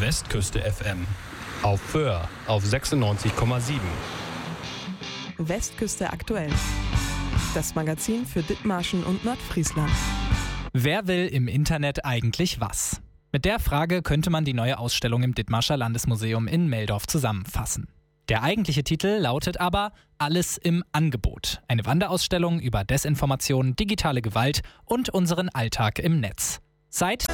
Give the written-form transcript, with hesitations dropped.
Westküste FM. Auf Föhr auf 96,7. Westküste aktuell. Das Magazin für Dithmarschen und Nordfriesland. Wer will im Internet eigentlich was? Mit der Frage könnte man die neue Ausstellung im Dithmarscher Landesmuseum in Meldorf zusammenfassen. Der eigentliche Titel lautet aber Alles im Angebot. Eine Wanderausstellung über Desinformation, digitale Gewalt und unseren Alltag im Netz. Seit